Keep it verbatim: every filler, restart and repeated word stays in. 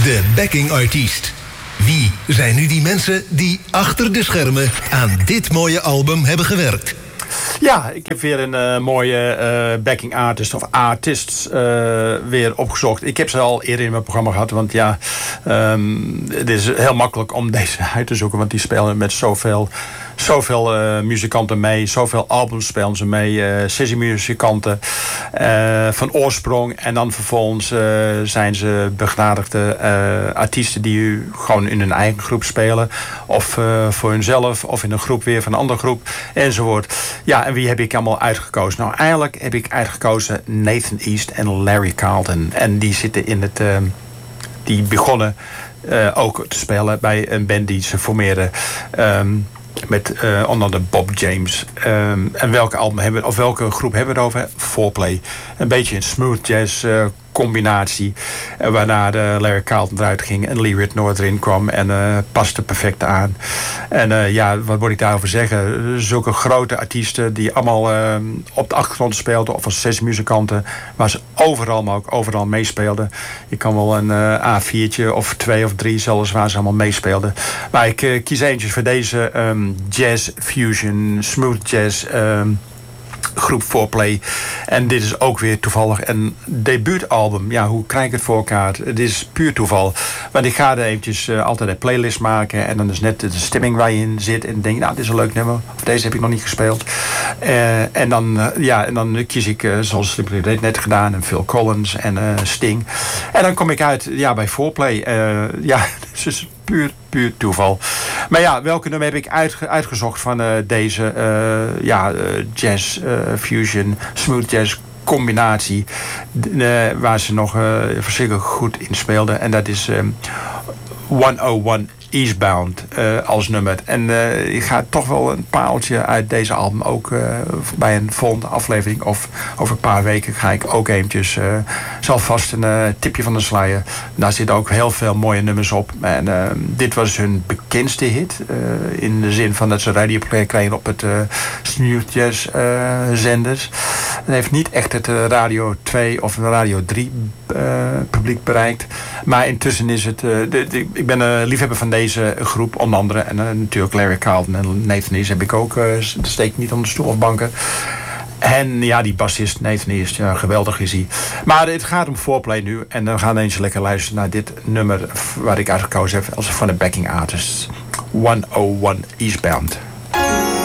De backing artiest. Wie zijn nu die mensen die achter de schermen aan dit mooie album hebben gewerkt? Ja, ik heb weer een uh, mooie uh, backing artist of artists uh, weer opgezocht. Ik heb ze al eerder in mijn programma gehad, want ja, um, het is heel makkelijk om deze uit te zoeken, want die spelen met zoveel, zoveel uh, muzikanten mee, zoveel albums spelen ze mee, uh, sessiemuzikanten uh, van oorsprong, en dan vervolgens uh, zijn ze begnadigde uh, artiesten die u gewoon in hun eigen groep spelen, of uh, voor hunzelf, of in een groep weer van een andere groep, enzovoort. Ja, en wie heb ik allemaal uitgekozen? Nou, eigenlijk heb ik uitgekozen Nathan East en Larry Carlton. En die zitten in het... Uh, die begonnen uh, ook te spelen bij een band die ze formeerden. Um, met uh, onder andere Bob James. Um, en welke album hebben we, of welke groep hebben we het over? Foreplay. Een beetje een smooth jazz uh, combinatie. Uh, waarna de Larry Carlton eruit ging en Lee Ritenour erin kwam. En uh, paste perfect aan. En uh, ja, wat moet ik daarover zeggen? Zulke grote artiesten die allemaal uh, op de achtergrond speelden. Of als zes muzikanten. Waar ze overal, maar ook overal meespeelden. Ik kan wel een uh, A viertje of twee of drie zelfs waar ze allemaal meespeelden. Maar ik uh, kies eentjes voor deze um, jazz fusion, smooth jazz... Um, groep Foreplay. En dit is ook weer toevallig een debuutalbum. Ja, hoe krijg ik het voor elkaar? Het is puur toeval. Want ik ga er eventjes uh, altijd een playlist maken. En dan is net de stemming waar je in zit. En denk, nou, dit is een leuk nummer. Of deze heb ik nog niet gespeeld. Uh, en, dan, uh, ja, en dan kies ik, uh, zoals ik net gedaan, en Phil Collins en uh, Sting. En dan kom ik uit ja, bij Foreplay. Uh, ja, dus puur, puur toeval. Maar ja, welke nummer heb ik uitge- uitgezocht van uh, deze uh, ja, uh, jazz, uh, fusion, smooth jazz combinatie. Uh, waar ze nog uh, verschrikkelijk goed in speelden. En dat is um, honderdéén Eastbound uh, als nummer. En uh, ik ga toch wel een paaltje uit deze album ook uh, bij een volgende aflevering of over een paar weken ga ik ook eventjes uh, zal vast een uh, tipje van de sluier. Daar zitten ook heel veel mooie nummers op. En uh, dit was hun bekendste hit. Uh, in de zin van dat ze radioplay kregen op het uh, smooth jazz uh, zenders. Het heeft niet echt het uh, Radio twee of Radio drie uh, publiek bereikt. Maar intussen is het... Uh, de, de, ik ben een liefhebber van deze groep, onder andere. En uh, natuurlijk Larry Carlton en Nathan East heb ik ook. Uh, dat steek ik niet onder de stoel of banken. En ja, die bassist Nathan East, ja, geweldig is hij. Maar het gaat om Foreplay nu. En dan gaan we eens lekker luisteren naar dit nummer waar ik uitgekozen heb als van de backing artists. honderdéén Eastbound.